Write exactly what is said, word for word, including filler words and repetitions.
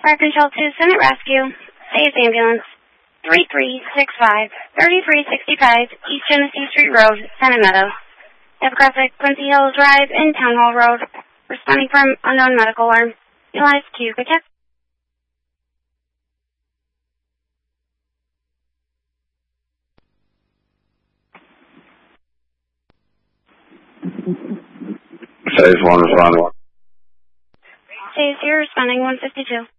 Fire Control to Senate Rescue. Say's ambulance. three three six five, three three six five East Genesee Street Road, Senate Meadows. Demographic, Quincy Hills Drive and Town Hall Road. Responding from unknown medical alarm. Utilize Q. Good check. Phase one responding. Phase zero responding one fifty-two.